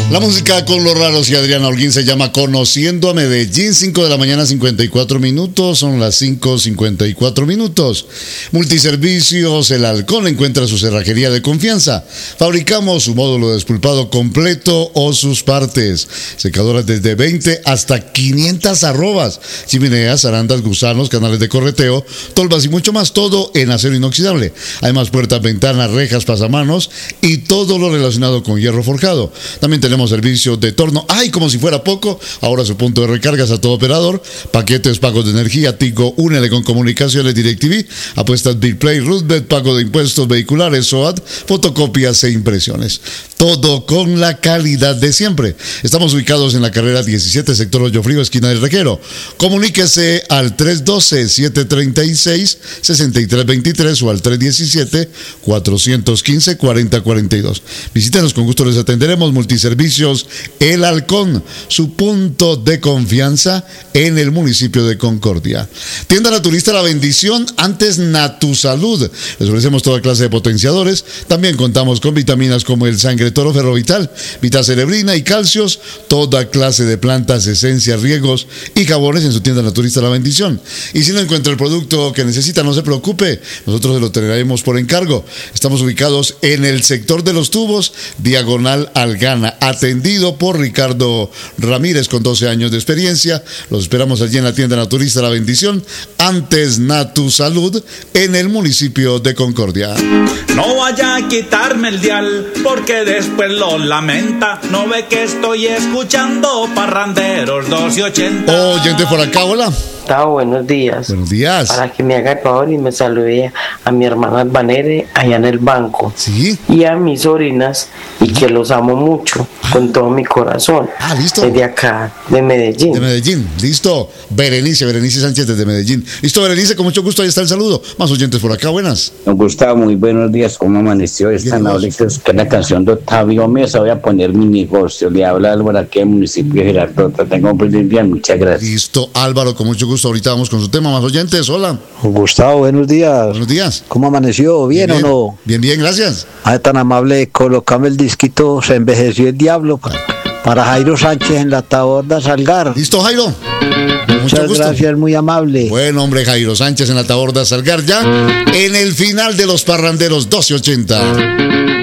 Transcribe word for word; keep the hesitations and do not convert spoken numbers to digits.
La música con los raros y Adriana Holguín se llama Conociendo a Medellín. Cinco de la mañana, cincuenta y cuatro minutos. Son las cinco cincuenta y cuatro minutos. Multiservicios El Halcón encuentra su cerrajería de confianza. Fabricamos su módulo despulpado completo o sus partes. Secadoras desde veinte hasta quinientas arrobas. Chimeneas, zarandas, gusanos, canales de correteo, tolvas y mucho más. Todo en acero inoxidable. Además, puertas, ventanas, rejas, pasamanos y todo lo relacionado con hierro forjado. También tenemos servicio de torno. ¡Ay, como si fuera poco! Ahora su punto de recargas a todo operador. Paquetes, pagos de energía, Tigo, Únele con comunicaciones, DirecTV, apuestas BitPlay, Rootbet, pago de impuestos vehiculares, S O A T, fotocopias e impresiones. Todo con la calidad de siempre. Estamos ubicados en la carrera diecisiete, sector Hoyo Frío, esquina del Reguero. Comuníquese al tres uno dos, siete tres seis, seis tres dos tres o al tres uno siete, cuatro uno cinco, cuatro cero cuatro dos. Visítenos, con gusto les atenderemos. Multiservicios El Halcón, su punto de confianza en el municipio de Concordia. Tienda Naturista La Bendición, antes Natusalud. Les ofrecemos toda clase de potenciadores. También contamos con vitaminas como el Sangre Toro Ferrovital, Vitacerebrina y calcios, toda clase de plantas, esencias, riegos y jabones en su tienda Naturista La Bendición. Y si no encuentra el producto que necesita, no se preocupe, nosotros se lo traeremos por encargo. Estamos ubicados en el sector de los tubos, diagonal Algana, atendido por Ricardo Ramírez, con doce años de experiencia. Los esperamos allí en la tienda Naturista La Bendición, antes Natusalud, en el municipio de Concordia. No vaya a quitarme el dial, porque después lo lamenta. No ve que estoy escuchando Parranderos doce ochenta. Oyente por acá, hola. Gustavo, buenos días. Buenos días. Para que me haga el favor y me salude a mi hermana Vanere allá en el banco. Sí. Y a mis sobrinas, y que los amo mucho, ah. con todo mi corazón. Ah, listo. Desde acá, de Medellín. De Medellín, listo. Berenice, Berenice Sánchez desde Medellín. Listo, Berenice, con mucho gusto, ahí está el saludo. Más oyentes por acá, buenas. Don Gustavo, muy buenos días. ¿Cómo amaneció? Es tan amable que es la canción de Octavio Mesa. Voy a poner mi negocio. Le habla Álvaro aquí en el municipio de Girardota. Tengo un buen día, muchas gracias. Listo, Álvaro, con mucho gusto. Ahorita vamos con su tema. Más oyentes, hola. Gustavo, buenos días. Buenos días. ¿Cómo amaneció? ¿Bien, bien o no? Bien, bien, gracias. Ah, tan amable, colocame el disquito Se Envejeció el Diablo para, para Jairo Sánchez en la Taborda Salgar. Listo, Jairo. Muchas gusto. Gracias, muy amable. Buen hombre, Jairo Sánchez en la Taborda Salgar, ya en el final de los Parranderos doce ochenta.